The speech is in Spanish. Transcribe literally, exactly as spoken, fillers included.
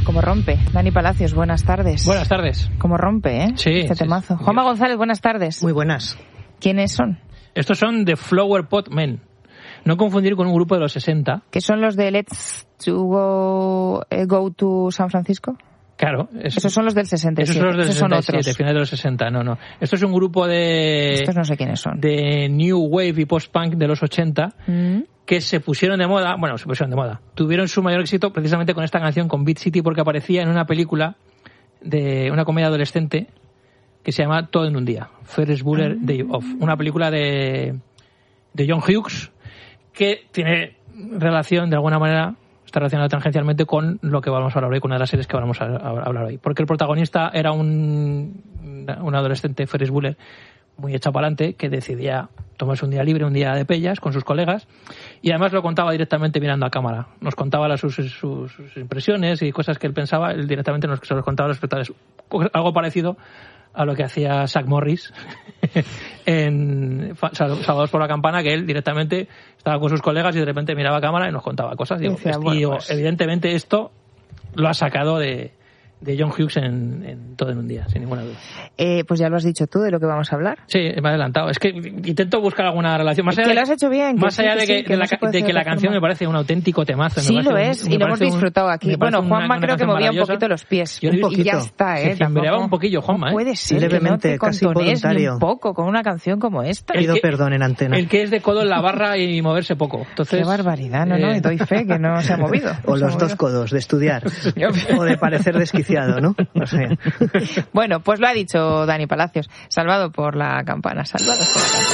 como rompe. Dani Palacios, buenas tardes. Buenas tardes. Como rompe, ¿eh? Sí. Este sí, temazo. sí. Juanma González, buenas tardes. Muy buenas. ¿Quiénes son? Estos son The Flower Pot Men. No confundir con un grupo de los sesenta. ¿Que son los de Let's to Go, eh, go to San Francisco? Claro. Es, Esos son los del sesenta y siete. Esos son los del Esos sesenta y son siete, otros. finales de los sesenta. No, no. Esto es un grupo de... Estos no sé quiénes son. De New Wave y Post-Punk de los ochenta. Mm. Que se pusieron de moda, bueno, se pusieron de moda, tuvieron su mayor éxito precisamente con esta canción, con Beat City, porque aparecía en una película de una comedia adolescente que se llama Todo en un día, Ferris Bueller Day Off, una película de, de John Hughes que tiene relación, de alguna manera, está relacionada tangencialmente con lo que vamos a hablar hoy, con una de las series que vamos a hablar hoy, porque el protagonista era un, un adolescente, Ferris Bueller, muy hecha para adelante, que decidía tomarse un día libre, un día de pellas con sus colegas, y además lo contaba directamente mirando a cámara. Nos contaba las, sus, sus, sus impresiones y cosas que él pensaba, él directamente nos se los contaba a los espectadores. Algo parecido a lo que hacía Zach Morris en Sábados por la Campana, que él directamente estaba con sus colegas y de repente miraba a cámara y nos contaba cosas. Y, digo, Decía, y bueno, digo, pues... evidentemente esto lo ha sacado de... de John Hughes en, en Todo en un día, sin ninguna duda. Eh, pues ya lo has dicho tú de lo que vamos a hablar. Sí, me he adelantado. Es que intento buscar alguna relación. Más allá que de, lo has hecho bien. Más que allá sí, de que, que, sí, que de, no la, de que la canción forma. me parece un auténtico temazo. Sí, me lo un, es, y lo hemos disfrutado un, aquí. Bueno, Juanma creo que movía un poquito los pies. Yo, un y ya está, ¿eh? Se cimbreaba un poquillo, Juanma, ¿eh? No puede ser levemente, que no te casi contonees ni voluntario. un poco con una canción como esta. Pido perdón en antena. El que es de codo en la barra y moverse poco. Entonces, qué barbaridad, no, no, eh... y doy fe que no se ha movido. O no los dos codos, de estudiar. O de parecer desquiciado, ¿no? O sea. Bueno, pues lo ha dicho Dani Palacios. Salvado por la campana, salvado por la campana.